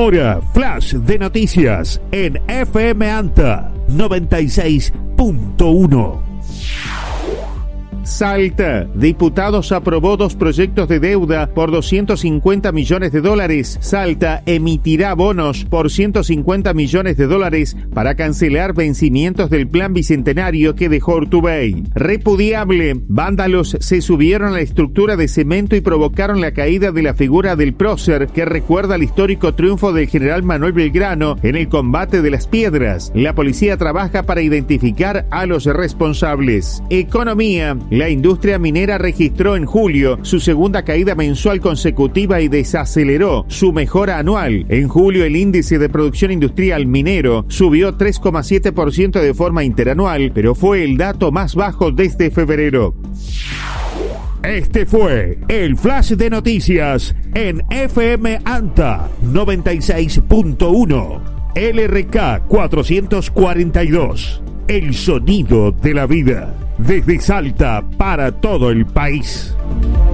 Ahora, flash de noticias en FM Anta 96.1. Salta. Diputados aprobó 2 proyectos de deuda por $250 millones. Salta emitirá bonos por $150 millones para cancelar vencimientos del plan bicentenario que dejó Urtubey. Repudiable. Vándalos se subieron a la estructura de cemento y provocaron la caída de la figura del prócer que recuerda el histórico triunfo del general Manuel Belgrano en el combate de las piedras. La policía trabaja para identificar a los responsables. Economía. La industria minera registró en julio su segunda caída mensual consecutiva y desaceleró su mejora anual. En julio, el índice de producción industrial minero subió 3,7% de forma interanual, pero fue el dato más bajo desde febrero. Este fue el Flash de Noticias en FM Anta 96.1, LRK 442, el sonido de la vida. Desde Salta para todo el país.